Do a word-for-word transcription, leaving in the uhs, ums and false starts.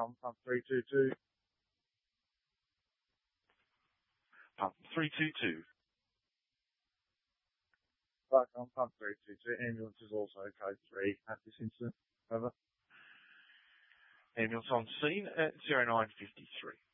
on pump three two two. Pump three two two. Back on pump three two two. Ambulance is also code three at this incident. Over. Ambulance on scene at zero nine fifty-three.